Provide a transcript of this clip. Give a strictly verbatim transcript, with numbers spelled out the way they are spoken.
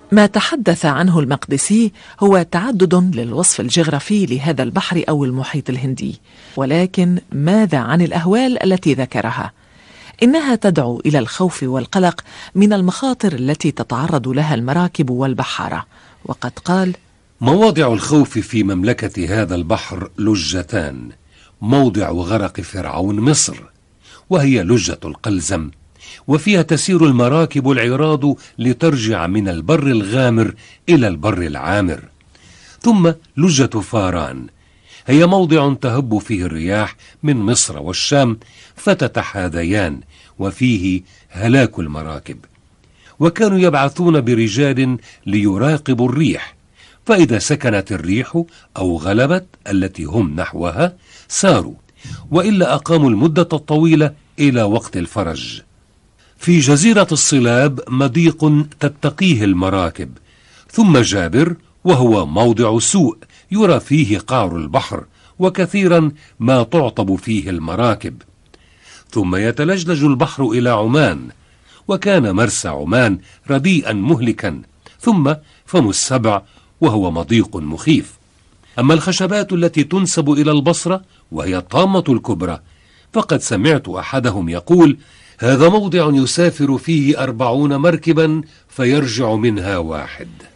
ما تحدث عنه المقدسي هو تعدد للوصف الجغرافي لهذا البحر أو المحيط الهندي، ولكن ماذا عن الأهوال التي ذكرها؟ إنها تدعو إلى الخوف والقلق من المخاطر التي تتعرض لها المراكب والبحارة. وقد قال: مواضع الخوف في مملكة هذا البحر لجتان: موضع غرق فرعون مصر، وهي لجة القلزم، وفيها تسير المراكب العراض لترجع من البر الغامر إلى البر العامر. ثم لجة فاران، هي موضع تهب فيه الرياح من مصر والشام فتتحاذيان، وفيه هلاك المراكب. وكانوا يبعثون برجال ليراقبوا الريح، فإذا سكنت الريح أو غلبت التي هم نحوها ساروا، وإلا أقاموا المدة الطويلة إلى وقت الفرج. في جزيرة الصلاب مضيق تتقيه المراكب، ثم جابر وهو موضع سوء يرى فيه قعر البحر، وكثيرا ما تعطب فيه المراكب. ثم يتلجلج البحر إلى عمان، وكان مرسى عمان رديئا مهلكا. ثم فم السبع وهو مضيق مخيف. أما الخشبات التي تنسب إلى البصرة وهي الطامة الكبرى، فقد سمعت أحدهم يقول: هذا موضع يسافر فيه أربعون مركبا فيرجع منها واحد.